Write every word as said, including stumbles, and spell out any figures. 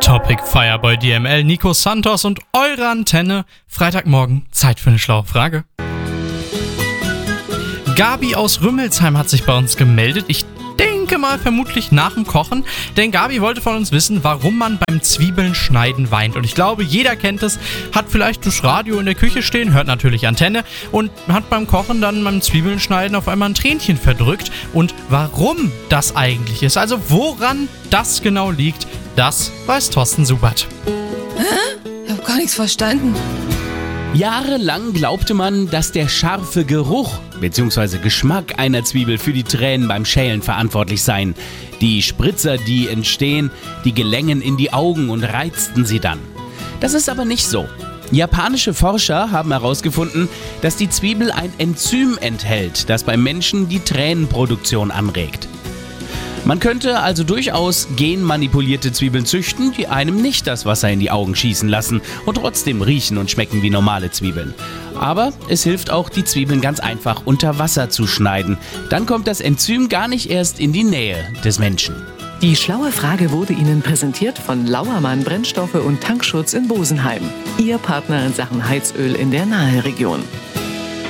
Topic Fireboy D M L, Nico Santos und eure Antenne. Freitagmorgen, Zeit für eine schlaue Frage. Gabi aus Rümmelsheim hat sich bei uns gemeldet. Ich denke mal vermutlich nach dem Kochen, denn Gabi wollte von uns wissen, warum man beim Zwiebeln schneiden weint. Und ich glaube, jeder kennt es, hat vielleicht das Radio in der Küche stehen, hört natürlich Antenne und hat beim Kochen dann beim Zwiebeln schneiden auf einmal ein Tränchen verdrückt. Und warum das eigentlich ist, also woran das genau liegt, das weiß Thorsten Subert. Hä? Ich hab gar nichts verstanden. Jahrelang glaubte man, dass der scharfe Geruch bzw. Geschmack einer Zwiebel für die Tränen beim Schälen verantwortlich seien. Die Spritzer, die entstehen, die gelängen in die Augen und reizten sie dann. Das ist aber nicht so. Japanische Forscher haben herausgefunden, dass die Zwiebel ein Enzym enthält, das beim Menschen die Tränenproduktion anregt. Man könnte also durchaus genmanipulierte Zwiebeln züchten, die einem nicht das Wasser in die Augen schießen lassen und trotzdem riechen und schmecken wie normale Zwiebeln. Aber es hilft auch, die Zwiebeln ganz einfach unter Wasser zu schneiden. Dann kommt das Enzym gar nicht erst in die Nähe des Menschen. Die schlaue Frage wurde Ihnen präsentiert von Lauermann Brennstoffe und Tankschutz in Bosenheim. Ihr Partner in Sachen Heizöl in der Nahe Region.